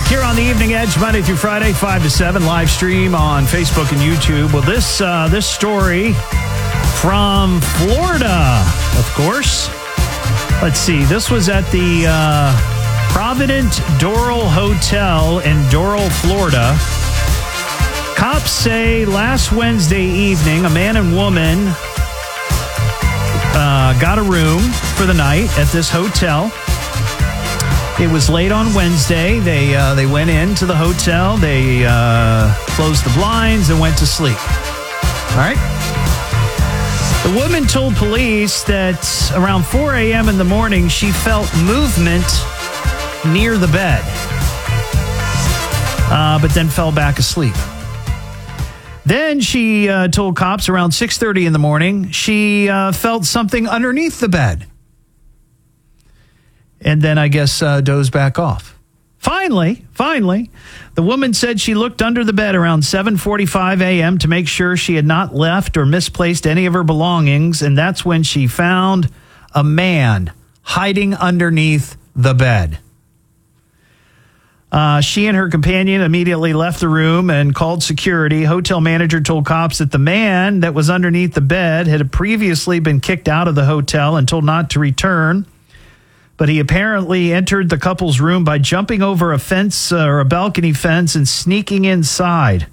Here on the Evening Edge, Monday through Friday, 5 to 7, live stream on Facebook and YouTube. Well, this story from Florida, of course. Let's see. This was at the Provident Doral Hotel in Doral, Florida. Cops say last Wednesday evening, a man and woman got a room for the night at this hotel. It was late on Wednesday. They went into the hotel. They closed the blinds and went to sleep. All right. The woman told police that around 4 a.m. in the morning, she felt movement near the bed, but then fell back asleep. Then she told cops around 6:30 in the morning, she felt something underneath the bed. And then I guess dozed back off. Finally, the woman said she looked under the bed around 7:45 a.m. to make sure she had not left or misplaced any of her belongings. And that's when she found a man hiding underneath the bed. She and her companion immediately left the room and called security. Hotel manager told cops that the man that was underneath the bed had previously been kicked out of the hotel and told not to return. But he apparently entered the couple's room by jumping over a fence or a balcony fence and sneaking inside.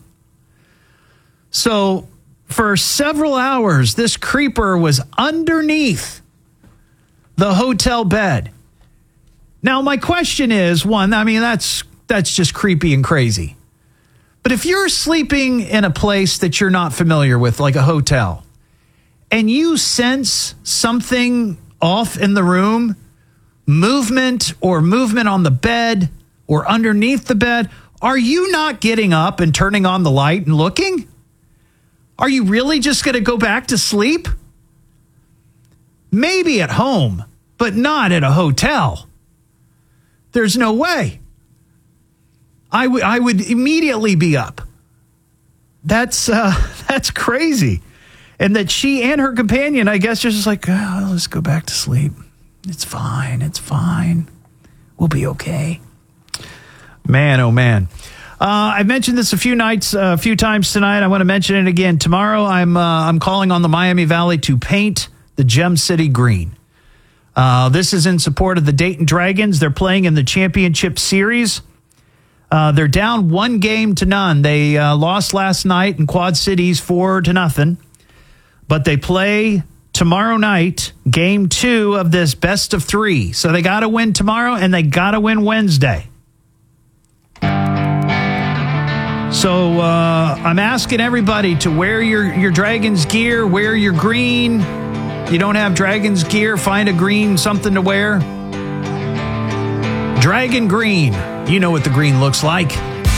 So for several hours, this creeper was underneath the hotel bed. Now, my question is, one, I mean, that's just creepy and crazy. But if you're sleeping in a place that you're not familiar with, like a hotel, and you sense something off in the room, movement on the bed or underneath the bed, are you not getting up and turning on the light and looking? Are you really just going to go back to sleep? Maybe at home, but not at a hotel. There's no way. I would immediately be up. That's crazy. And that she and her companion, I guess, are just like, oh, let's go back to sleep. It's fine. We'll be okay. Man, oh man. I mentioned this a few times tonight. I want to mention it again. Tomorrow, I'm calling on the Miami Valley to paint the Gem City green. This is in support of the Dayton Dragons. They're playing in the championship series. They're down 1-0. They lost last night in Quad Cities 4-0. But they play tomorrow night, game 2 of this best of 3. So they got to win tomorrow and they got to win Wednesday. So I'm asking everybody to wear your Dragons gear, wear your green. You don't have Dragons gear, find a green something to wear. Dragon green. You know what the green looks like.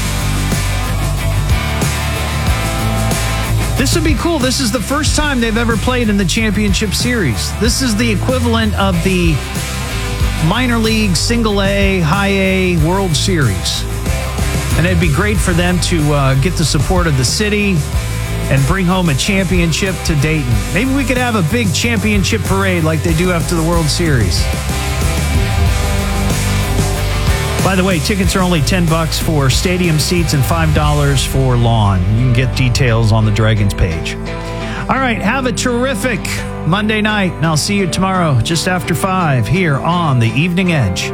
This would be cool. This is the first time they've ever played in the championship series. This is the equivalent of the minor league, single A, high A World Series. And it'd be great for them to get the support of the city and bring home a championship to Dayton. Maybe we could have a big championship parade like they do after the World Series. By the way, tickets are only $10 for stadium seats and $5 for lawn. You can get details on the Dragons page. All right, have a terrific Monday night, and I'll see you tomorrow just after 5 here on The Evening Edge.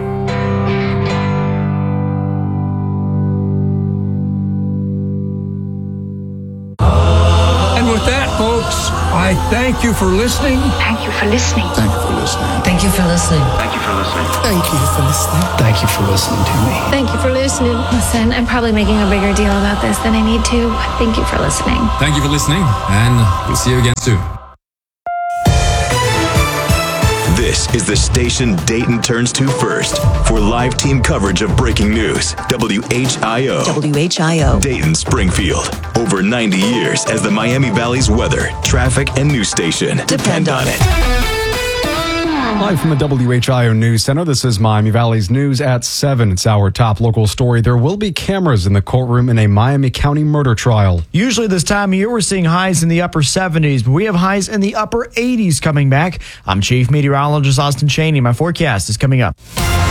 And with that, folks, I thank you for listening. Thank you for listening. Thank you for listening. Thank you for listening. Thank you for listening. Thank you for listening. Thank you for listening to me. Thank you for listening. Listen, I'm probably making a bigger deal about this than I need to. Thank you for listening. Thank you for listening, and we'll see you again soon. This is the station Dayton turns to first for live team coverage of breaking news. WHIO. WHIO. Dayton, Springfield. Over 90 years as the Miami Valley's weather, traffic, and news station. Depend on it. Live from the WHIO News Center, this is Miami Valley's News at 7. It's our top local story. There will be cameras in the courtroom in a Miami County murder trial. Usually this time of year, we're seeing highs in the upper 70s, but we have highs in the upper 80s coming back. I'm Chief Meteorologist Austin Cheney. My forecast is coming up.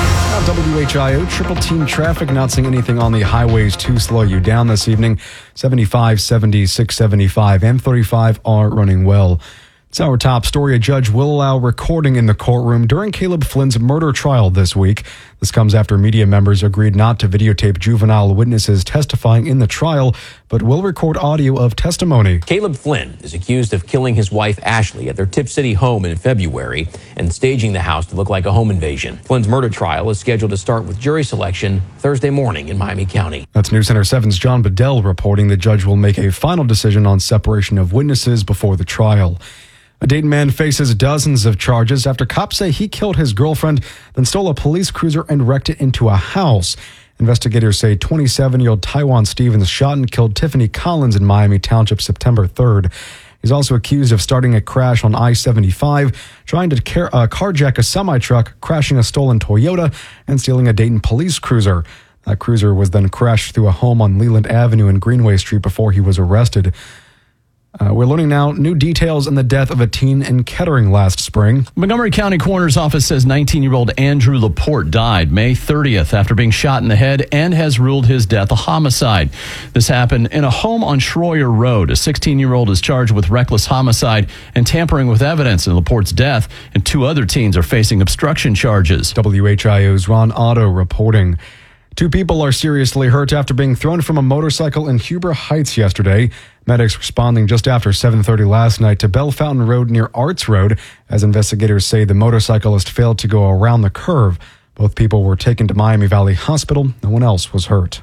on WHIO, triple team traffic, not seeing anything on the highways to slow you down this evening. 75, 70, 675, and 35 are running well. It's our top story. A judge will allow recording in the courtroom during Caleb Flynn's murder trial this week. This comes after media members agreed not to videotape juvenile witnesses testifying in the trial, but will record audio of testimony. Caleb Flynn is accused of killing his wife, Ashley, at their Tip City home in February and staging the house to look like a home invasion. Flynn's murder trial is scheduled to start with jury selection Thursday morning in Miami County. That's News Center 7's John Bedell reporting the judge will make a final decision on separation of witnesses before the trial. A Dayton man faces dozens of charges after cops say he killed his girlfriend, then stole a police cruiser and wrecked it into a house. Investigators say 27-year-old Taiwan Stevens shot and killed Tiffany Collins in Miami Township September 3rd. He's also accused of starting a crash on I-75, trying to carjack a semi-truck, crashing a stolen Toyota, and stealing a Dayton police cruiser. That cruiser was then crashed through a home on Leland Avenue and Greenway Street before he was arrested. We're learning now new details in the death of a teen in Kettering last spring. Montgomery County Coroner's Office says 19-year-old Andrew Laporte died May 30th after being shot in the head and has ruled his death a homicide. This happened in a home on Schroyer Road. A 16-year-old is charged with reckless homicide and tampering with evidence in Laporte's death, and 2 other teens are facing obstruction charges. WHIO's Ron Otto reporting. 2 people are seriously hurt after being thrown from a motorcycle in Huber Heights yesterday. Medics responding just after 7:30 last night to Bell Fountain Road near Arts Road, as investigators say the motorcyclist failed to go around the curve. Both people were taken to Miami Valley Hospital. No one else was hurt.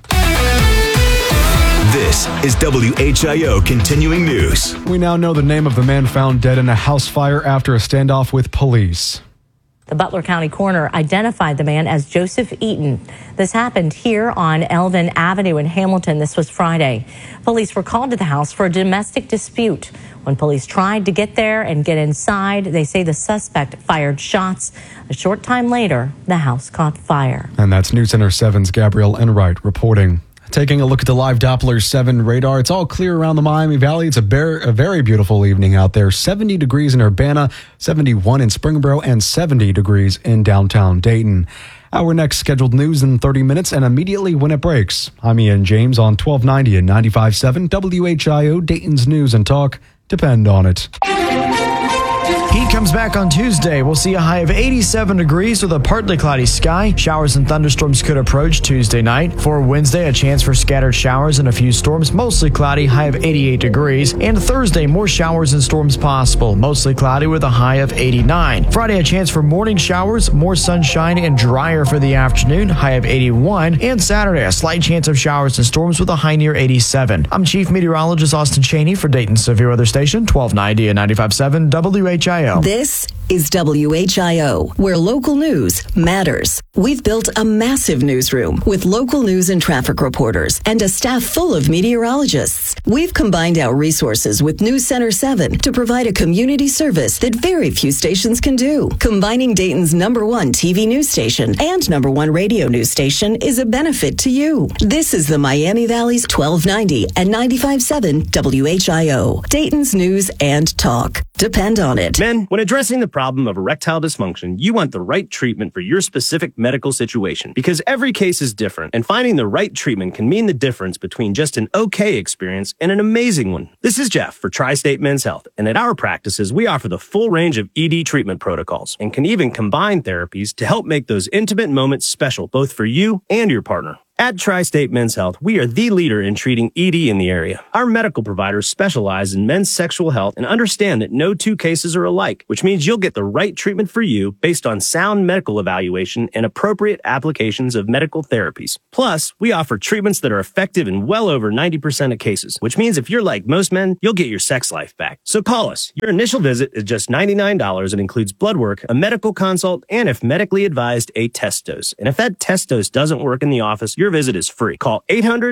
This is WHIO Continuing News. We now know the name of the man found dead in a house fire after a standoff with police. The Butler County coroner identified the man as Joseph Eaton. This happened here on Elvin Avenue in Hamilton. This was Friday. Police were called to the house for a domestic dispute. When police tried to get there and get inside, they say the suspect fired shots. A short time later, the house caught fire. And that's News Center 7's Gabrielle Enright reporting. Taking a look at the live Doppler 7 radar, it's all clear around the Miami Valley. It's a very beautiful evening out there. 70 degrees in Urbana, 71 in Springboro, and 70 degrees in downtown Dayton. Our next scheduled news in 30 minutes and immediately when it breaks. I'm Ian James on 1290 and 95.7 WHIO, Dayton's News and Talk. Depend on it. Heat comes back on Tuesday. We'll see a high of 87 degrees with a partly cloudy sky. Showers and thunderstorms could approach Tuesday night. For Wednesday, a chance for scattered showers and a few storms, mostly cloudy, high of 88 degrees. And Thursday, more showers and storms possible, mostly cloudy with a high of 89. Friday, a chance for morning showers, more sunshine and drier for the afternoon, high of 81. And Saturday, a slight chance of showers and storms with a high near 87. I'm Chief Meteorologist Austin Cheney for Dayton's Severe Weather Station, 1290 and 95.7 WHIO. This is WHIO, where local news matters. We've built a massive newsroom with local news and traffic reporters and a staff full of meteorologists. We've combined our resources with News Center 7 to provide a community service that very few stations can do. Combining Dayton's #1 TV news station and #1 radio news station is a benefit to you. This is the Miami Valley's 1290 and 95.7 WHIO, Dayton's News and Talk. Depend on it. Men, when addressing the problem of erectile dysfunction, you want the right treatment for your specific medical situation because every case is different, and finding the right treatment can mean the difference between just an okay experience and an amazing one. This is Jeff for Tri-State Men's Health, and at our practices, we offer the full range of ED treatment protocols and can even combine therapies to help make those intimate moments special both for you and your partner. At Tri-State Men's Health, we are the leader in treating ED in the area. Our medical providers specialize in men's sexual health and understand that no 2 cases are alike, which means you'll get the right treatment for you based on sound medical evaluation and appropriate applications of medical therapies. Plus, we offer treatments that are effective in well over 90% of cases, which means if you're like most men, you'll get your sex life back. So call us. Your initial visit is just $99 and includes blood work, a medical consult, and if medically advised, a test dose. And if that test dose doesn't work in the office, your visit is free. Call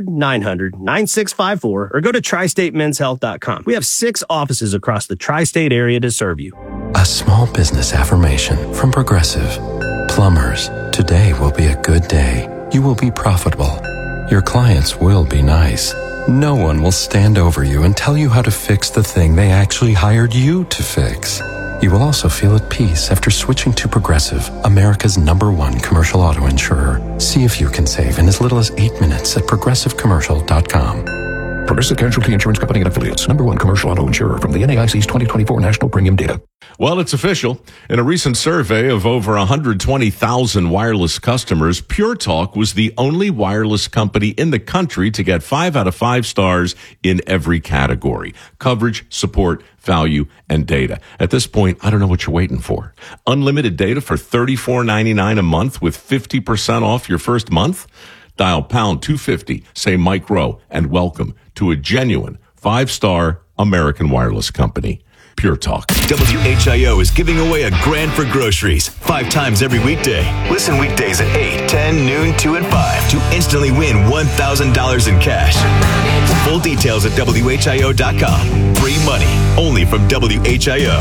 800-900-9654 or go to tristatemenshealth.com. We have 6 offices across the tri-state area to serve you. A small business affirmation from Progressive. Plumbers, today will be a good day. You will be profitable. Your clients will be nice. No one will stand over you and tell you how to fix the thing they actually hired you to fix. You will also feel at peace after switching to Progressive, America's #1 commercial auto insurer. See if you can save in as little as 8 minutes at progressivecommercial.com. Progressive Casualty Insurance Company and Affiliates. #1 commercial auto insurer from the NAIC's 2024 National Premium Data. Well, it's official. In a recent survey of over 120,000 wireless customers, Pure Talk was the only wireless company in the country to get 5 out of 5 stars in every category: coverage, support, value, and data. At this point, I don't know what you're waiting for. Unlimited data for $34.99 a month with 50% off your first month? Dial pound 250, say Mike Rowe, and welcome to a genuine 5-star American wireless company. Pure Talk. WHIO is giving away a grand for groceries 5 times every weekday. Listen weekdays at 8, 10, noon, 2, and 5 to instantly win $1,000 in cash. Full details at WHIO.com. Free money only from WHIO.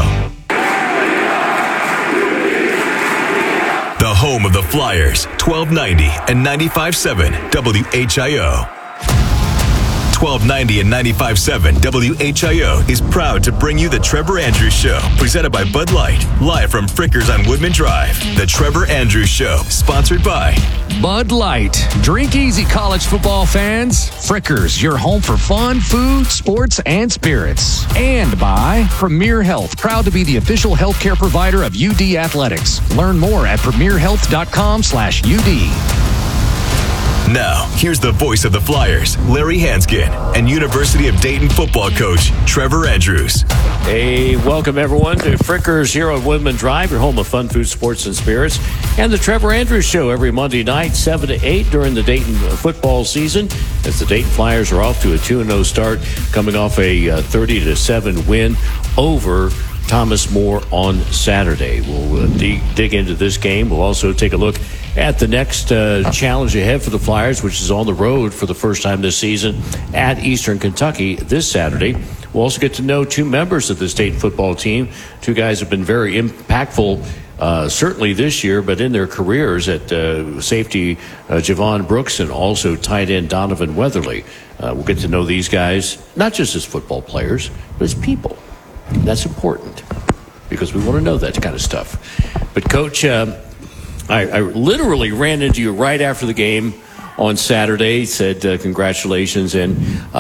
The home of the Flyers, 1290 and 95.7 WHIO. 1290 and 95.7 WHIO is proud to bring you the Trevor Andrews Show, presented by Bud Light, live from Frickers on Woodman Drive. The Trevor Andrews Show, sponsored by Bud Light. Drink easy, college football fans. Frickers, your home for fun, food, sports, and spirits. And by Premier Health, proud to be the official healthcare provider of UD Athletics. Learn more at premierhealth.com/UD. Now, here's the voice of the Flyers, Larry Hanskin, and University of Dayton football coach, Trevor Andrews. Hey, welcome everyone to Frickers here on Woodman Drive, your home of fun, food, sports, and spirits, and the Trevor Andrews Show every Monday night, 7 to 8 during the Dayton football season, as the Dayton Flyers are off to a 2-0 start, coming off a 30-7 win over Thomas More on Saturday. We'll dig into this game. We'll also take a look at the next challenge ahead for the Flyers, which is on the road for the first time this season at Eastern Kentucky this Saturday. We'll also get to know 2 members of the state football team. 2 guys have been very impactful, certainly this year, but in their careers at safety Javon Brooks and also tight end Donovan Weatherly. We'll get to know these guys, not just as football players, but as people. That's important because we want to know that kind of stuff. But, Coach, I literally ran into you right after the game on Saturday, said congratulations. And,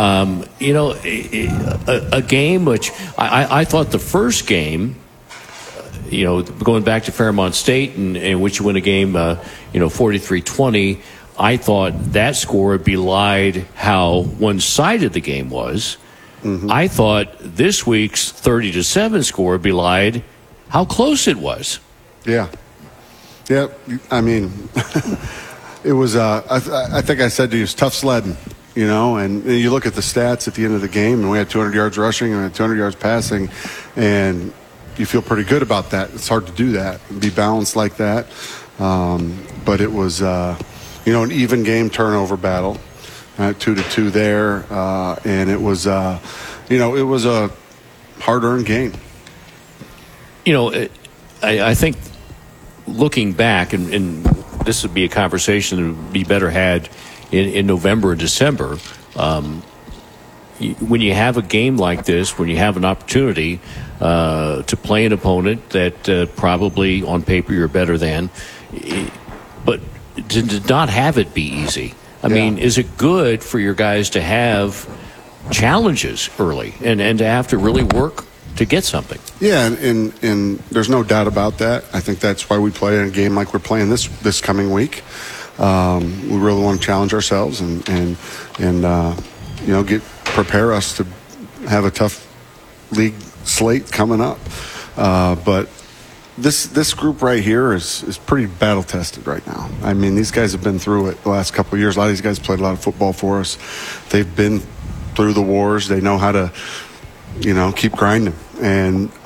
a game which I thought the first game, going back to Fairmont State in which you win a game, 43-20, I thought that score belied how one-sided the game was. Mm-hmm. I thought this week's 30-7 score belied how close it was. Yeah. Yeah, I mean, it was, I think I said to you, it's tough sledding, and you look at the stats at the end of the game, and we had 200 yards rushing and 200 yards passing, and you feel pretty good about that. It's hard to do that, and be balanced like that. But it was, an even game turnover battle. 2-2 there, and it was, it was a hard-earned game. I think looking back, and this would be a conversation that would be better had in November and December, when you have a game like this, when you have an opportunity to play an opponent that probably on paper you're better than, but to not have it be easy. I mean, is it good for your guys to have challenges early and to have to really work to get something? Yeah, and there's no doubt about that. I think that's why we play in a game like we're playing this coming week. We really want to challenge ourselves and prepare us to have a tough league slate coming up. But this group right here is pretty battle tested right now. I mean, these guys have been through it the last couple of years. A lot of these guys played a lot of football for us. They've been through the wars. They know how to, keep grinding. And